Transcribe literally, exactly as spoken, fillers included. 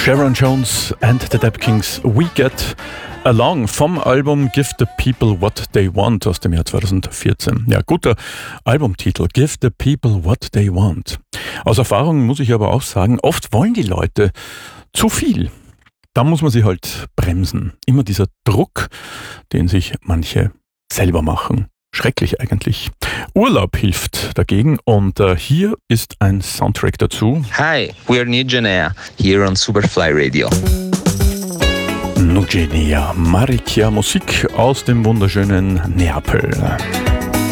Sharon Jones and the Dap Kings, We Get Along vom Album Give the People What They Want aus dem Jahr zweitausendvierzehn. Ja, guter Albumtitel, Give the People What They Want. Aus Erfahrung muss ich aber auch sagen, oft wollen die Leute zu viel. Da muss man sie halt bremsen. Immer dieser Druck, den sich manche selber machen. Schrecklich eigentlich. Urlaub hilft dagegen und äh, hier ist ein Soundtrack dazu. Hi, we are Nugenea, here on Superfly Radio. Nugenea, Marikia, Musik aus dem wunderschönen Neapel.